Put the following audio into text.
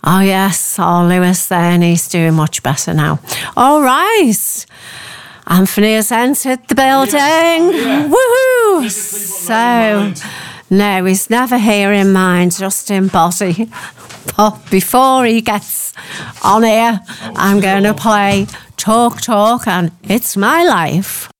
Oh, yes. Oh, Lewis then, he's doing much better now. All right. Anthony has entered the building. Woohoo! So, no, he's never here in mind, just in body. But before he gets on here, I'm going to play Talk Talk and It's My Life.